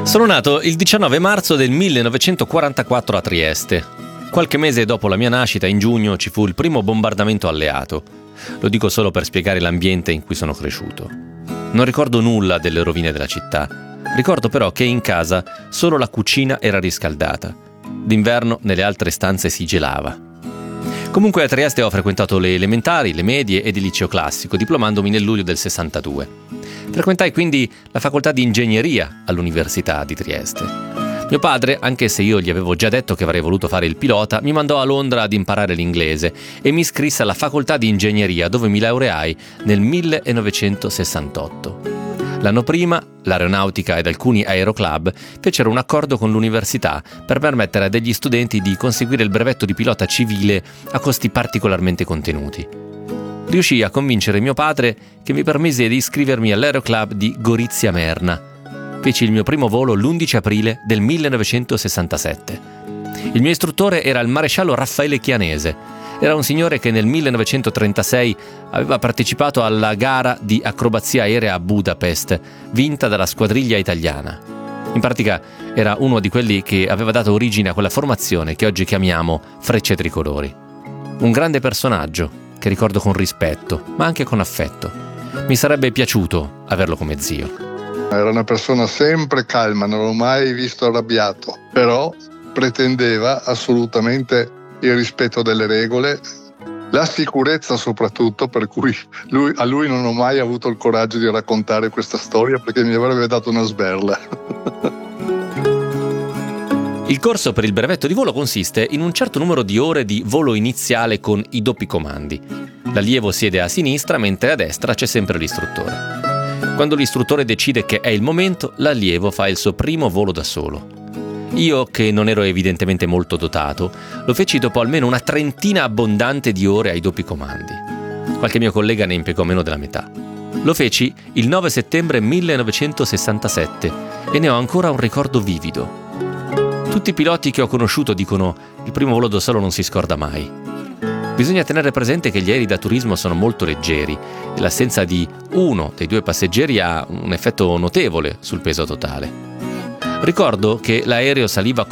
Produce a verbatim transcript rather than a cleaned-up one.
Sono nato il diciannove marzo del millenovecentoquarantaquattro a Trieste. Qualche mese dopo la mia nascita, in giugno, ci fu il primo bombardamento alleato. Lo dico solo per spiegare l'ambiente in cui sono cresciuto. Non ricordo nulla delle rovine della città. Ricordo però che in casa solo la cucina era riscaldata. D'inverno nelle altre stanze si gelava. Comunque a Trieste ho frequentato le elementari, le medie ed il liceo classico, diplomandomi nel luglio del sessantadue. Frequentai quindi la facoltà di ingegneria all'Università di Trieste. Mio padre, anche se io gli avevo già detto che avrei voluto fare il pilota, mi mandò a Londra ad imparare l'inglese e mi iscrisse alla facoltà di ingegneria, dove mi laureai nel millenovecentosessantotto. L'anno prima, l'aeronautica ed alcuni aeroclub fecero un accordo con l'università per permettere a degli studenti di conseguire il brevetto di pilota civile a costi particolarmente contenuti. Riuscii a convincere mio padre che mi permise di iscrivermi all'aeroclub di Gorizia Merna. Feci il mio primo volo l'undici aprile del millenovecentosessantasette. Il mio istruttore era il maresciallo Raffaele Chianese. Era un signore che nel millenovecentotrentasei aveva partecipato alla gara di acrobazia aerea a Budapest, vinta dalla squadriglia italiana. In pratica era uno di quelli che aveva dato origine a quella formazione che oggi chiamiamo Frecce Tricolori. Un grande personaggio che ricordo con rispetto, ma anche con affetto. Mi sarebbe piaciuto averlo come zio. Era una persona sempre calma, non l'ho mai visto arrabbiato, però pretendeva assolutamente il rispetto delle regole, la sicurezza soprattutto, per cui lui, a lui non ho mai avuto il coraggio di raccontare questa storia perché mi avrebbe dato una sberla. Il corso per il brevetto di volo consiste in un certo numero di ore di volo iniziale con i doppi comandi. L'allievo siede a sinistra, mentre a destra c'è sempre l'istruttore. Quando l'istruttore decide che è il momento, l'allievo fa il suo primo volo da solo. Io, che non ero evidentemente molto dotato, lo feci dopo almeno una trentina abbondante di ore ai doppi comandi. Qualche mio collega ne impiegò meno della metà. Lo feci il nove settembre millenovecentosessantasette e ne ho ancora un ricordo vivido. Tutti i piloti che ho conosciuto dicono: il primo volo da solo non si scorda mai. Bisogna tenere presente che gli aerei da turismo sono molto leggeri e l'assenza di uno dei due passeggeri ha un effetto notevole sul peso totale. Ricordo che l'aereo saliva